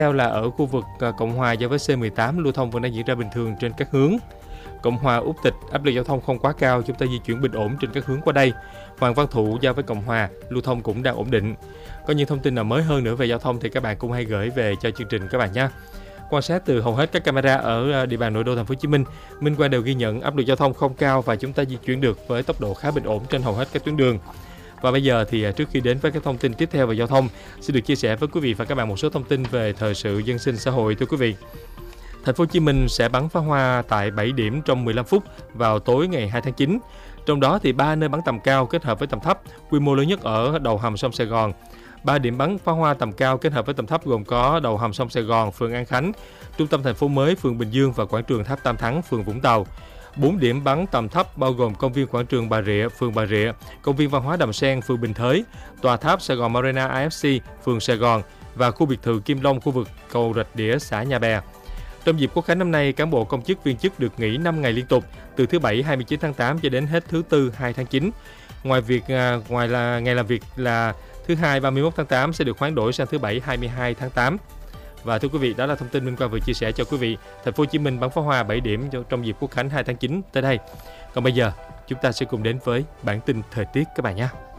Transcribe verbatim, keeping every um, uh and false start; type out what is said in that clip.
Theo là ở khu vực Cộng Hòa giao với C mười tám lưu thông vẫn đang diễn ra bình thường trên các hướng. Cộng Hòa Úc Tịch áp lực giao thông không quá cao, chúng ta di chuyển bình ổn trên các hướng qua đây. Hoàng Văn Thụ giao với Cộng Hòa lưu thông cũng đang ổn định. Có những thông tin nào mới hơn nữa về giao thông thì các bạn cũng hãy gửi về cho chương trình các bạn nhé. Quan sát từ hầu hết các camera ở địa bàn nội đô thành phố Hồ Chí Minh, Minh Quang đều ghi nhận áp lực giao thông không cao và chúng ta di chuyển được với tốc độ khá bình ổn trên hầu hết các tuyến đường. Và bây giờ thì trước khi đến với các thông tin tiếp theo về giao thông, xin được chia sẻ với quý vị và các bạn một số thông tin về thời sự dân sinh xã hội. Thưa quý vị, thành phố Hồ Chí Minh sẽ bắn pháo hoa tại bảy điểm trong mười lăm phút vào tối ngày hai tháng chín. Trong đó thì ba nơi bắn tầm cao kết hợp với tầm thấp, quy mô lớn nhất ở đầu hầm sông Sài Gòn. Ba điểm bắn pháo hoa tầm cao kết hợp với tầm thấp gồm có đầu hầm sông Sài Gòn, phường An Khánh, trung tâm thành phố mới, phường Bình Dương và quảng trường Tháp Tam Thắng, phường Vũng Tàu. Bốn điểm bắn tầm thấp bao gồm công viên quảng trường Bà Rịa, phường Bà Rịa, công viên văn hóa Đầm Sen, phường Bình Thới, tòa tháp Sài Gòn Marina I F C, phường Sài Gòn và khu biệt thự Kim Long, khu vực cầu Rạch Đĩa, xã Nhà Bè. Trong dịp Quốc khánh năm nay, cán bộ công chức viên chức được nghỉ năm ngày liên tục, từ thứ Bảy hai mươi chín tháng tám cho đến hết thứ Tư hai tháng chín. Ngoài việc ngoài là ngày làm việc là thứ Hai ba mươi mốt tháng tám sẽ được hoán đổi sang thứ Bảy hai mươi hai tháng tám. Và thưa quý vị, đó là thông tin Minh Quang vừa chia sẻ cho quý vị. Thành phố Hồ Chí Minh bắn pháo hoa bảy điểm trong dịp Quốc khánh hai tháng chín tới đây. Còn bây giờ, chúng ta sẽ cùng đến với bản tin thời tiết các bạn nhé.